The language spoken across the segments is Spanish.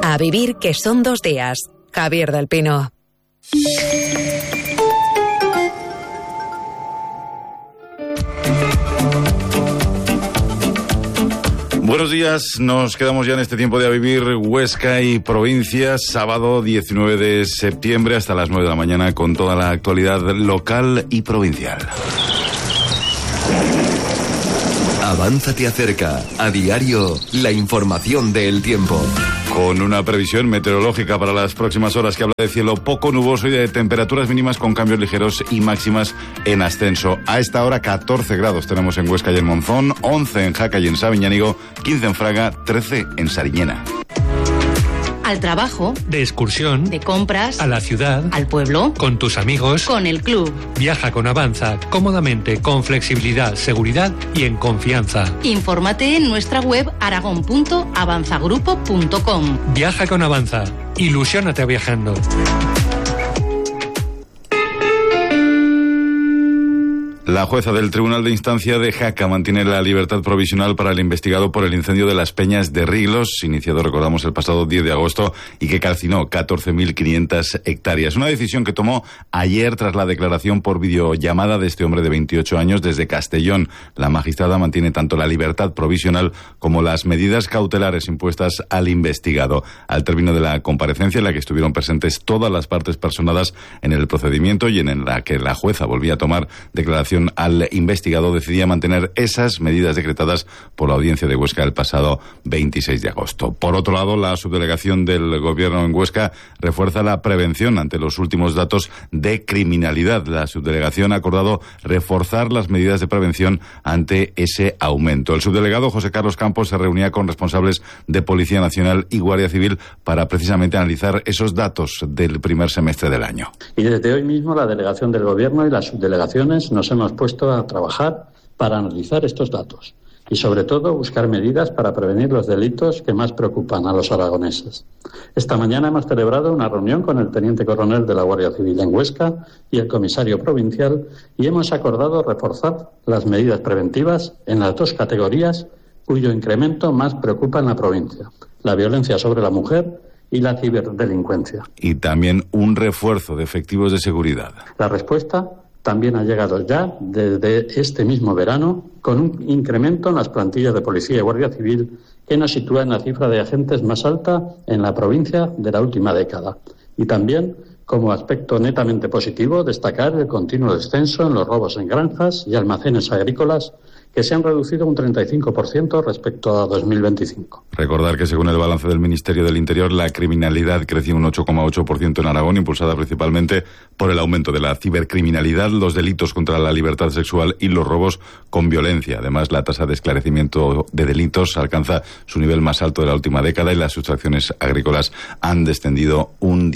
A vivir que son 2 días. Javier del Pino. Buenos días, nos quedamos ya en este tiempo de A Vivir Huesca y provincias, sábado 19 de septiembre hasta las 9 de la mañana con toda la actualidad local y provincial. Avanza te acerca, a diario, la información del tiempo. Con una previsión meteorológica para las próximas horas que habla de cielo poco nuboso y de temperaturas mínimas con cambios ligeros y máximas en ascenso. A esta hora 14 grados tenemos en Huesca y en Monzón, 11 en Jaca y en Sabiñánigo, 15 en Fraga, 13 en Sariñena. Al trabajo, de excursión, de compras, a la ciudad, al pueblo, con tus amigos, con el club. Viaja con Avanza, cómodamente, con flexibilidad, seguridad y en confianza. Infórmate en nuestra web aragon.avanzagrupo.com. Viaja con Avanza, ilusiónate viajando. La jueza del Tribunal de Instancia de Jaca mantiene la libertad provisional para el investigado por el incendio de las Peñas de Riglos, iniciado, recordamos, el pasado 10 de agosto y que calcinó 14.500 hectáreas. Una decisión que tomó ayer tras la declaración por videollamada de este hombre de 28 años desde Castellón. La magistrada mantiene tanto la libertad provisional como las medidas cautelares impuestas al investigado. Al término de la comparecencia en la que estuvieron presentes todas las partes personadas en el procedimiento y en la que la jueza volvía a tomar declaración al investigado, decidía mantener esas medidas decretadas por la Audiencia de Huesca el pasado 26 de agosto. Por otro lado, la subdelegación del Gobierno en Huesca refuerza la prevención ante los últimos datos de criminalidad. La subdelegación ha acordado reforzar las medidas de prevención ante ese aumento. El subdelegado José Carlos Campos se reunía con responsables de Policía Nacional y Guardia Civil para precisamente analizar esos datos del primer semestre del año. Y desde hoy mismo la delegación del Gobierno y las subdelegaciones nos hemos puesto a trabajar para analizar estos datos y, sobre todo, buscar medidas para prevenir los delitos que más preocupan a los aragoneses. Esta mañana hemos celebrado una reunión con el teniente coronel de la Guardia Civil en Huesca y el comisario provincial y hemos acordado reforzar las medidas preventivas en las 2 categorías cuyo incremento más preocupa en la provincia: la violencia sobre la mujer y la ciberdelincuencia. Y también un refuerzo de efectivos de seguridad. La respuesta también ha llegado ya desde este mismo verano con un incremento en las plantillas de Policía y Guardia Civil que nos sitúa en la cifra de agentes más alta en la provincia de la última década. Y también, como aspecto netamente positivo, destacar el continuo descenso en los robos en granjas y almacenes agrícolas, que se han reducido un 35% respecto a 2025. Recordar que según el balance del Ministerio del Interior, la criminalidad creció un 8,8% en Aragón, impulsada principalmente por el aumento de la cibercriminalidad, los delitos contra la libertad sexual y los robos con violencia. Además, la tasa de esclarecimiento de delitos alcanza su nivel más alto de la última década y las sustracciones agrícolas han descendido un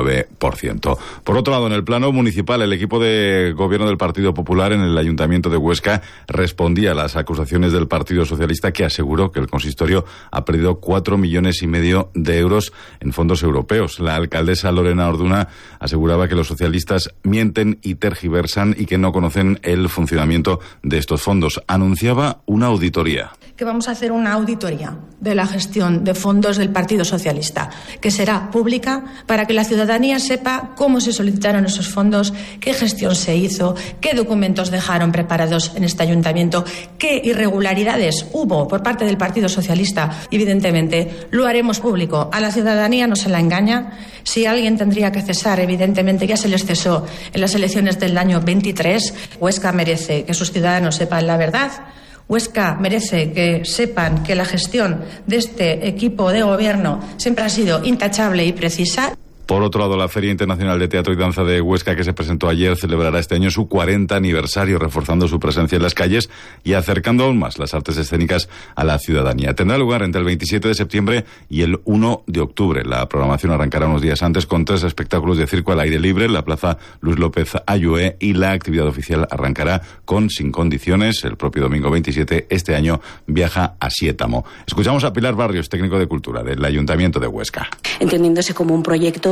19%. Por otro lado, en el plano municipal, el equipo de gobierno del Partido Popular en el Ayuntamiento de Huesca respondía a las acusaciones del Partido Socialista, que aseguró que el consistorio ha perdido 4,5 millones de euros en fondos europeos. La alcaldesa Lorena Orduna aseguraba que los socialistas mienten y tergiversan y que no conocen el funcionamiento de estos fondos. Anunciaba una auditoría. Que vamos a hacer una auditoría de la gestión de fondos del Partido Socialista, que será pública para que la ciudadanía sepa cómo se solicitaron esos fondos, qué gestión se hizo, qué documentos dejaron preparados en este ayuntamiento, qué irregularidades hubo por parte del Partido Socialista. Evidentemente, lo haremos público. A la ciudadanía no se la engaña. Si alguien tendría que cesar, evidentemente ya se les cesó en las elecciones del año 23. Huesca merece que sus ciudadanos sepan la verdad. Huesca merece que sepan que la gestión de este equipo de gobierno siempre ha sido intachable y precisa. Por otro lado, la Feria Internacional de Teatro y Danza de Huesca, que se presentó ayer, celebrará este año su 40 aniversario, reforzando su presencia en las calles y acercando aún más las artes escénicas a la ciudadanía. Tendrá lugar entre el 27 de septiembre y el 1 de octubre. La programación arrancará unos días antes con 3 espectáculos de circo al aire libre en la Plaza Luis López Ayué, y la actividad oficial arrancará con Sin Condiciones el propio domingo 27. Este año viaja a Siétamo. Escuchamos a Pilar Barrios, técnico de Cultura del Ayuntamiento de Huesca. Entendiéndose como un proyecto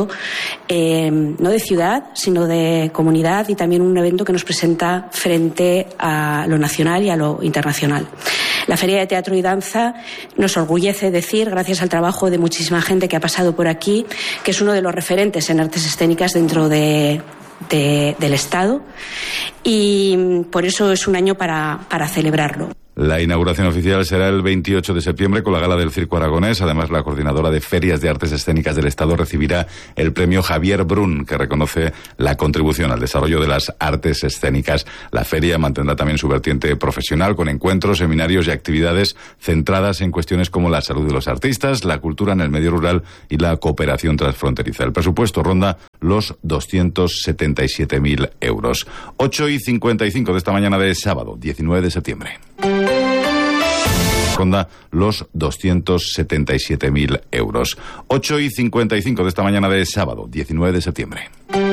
no de ciudad, sino de comunidad, y también un evento que nos presenta frente a lo nacional y a lo internacional. La Feria de Teatro y Danza nos orgullece decir, gracias al trabajo de muchísima gente que ha pasado por aquí, que es uno de los referentes en artes escénicas dentro del Estado, y por eso es un año para celebrarlo. La inauguración oficial será el 28 de septiembre con la Gala del Circo Aragonés. Además, la coordinadora de Ferias de Artes Escénicas del Estado recibirá el premio Javier Brun, que reconoce la contribución al desarrollo de las artes escénicas. La feria mantendrá también su vertiente profesional con encuentros, seminarios y actividades centradas en cuestiones como la salud de los artistas, la cultura en el medio rural y la cooperación transfronteriza. El presupuesto ronda los 277.000 euros. 8:55 de esta mañana de sábado, 19 de septiembre. Ronda los 277.000 euros. 8:55 de esta mañana de sábado, 19 de septiembre.